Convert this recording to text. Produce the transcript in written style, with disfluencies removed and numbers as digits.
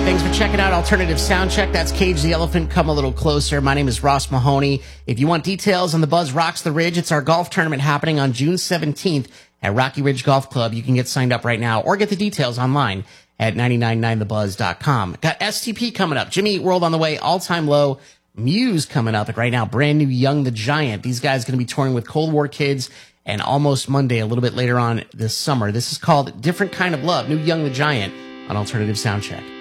Thanks for checking out Alternative Soundcheck. That's Cage the Elephant. Come a little closer. My name is Ross Mahoney. If you want details on the Buzz Rocks the Ridge, it's our golf tournament happening on June 17th at Rocky Ridge Golf Club. You can get signed up right now or get the details online at 999thebuzz.com. Got STP coming up. Jimmy Eat World on the way. All Time Low. Muse coming up. And right now, brand new Young the Giant. These guys going to be touring with Cold War Kids and Almost Monday a little bit later on this summer. This is called Different Kind of Love. New Young the Giant on Alternative Soundcheck.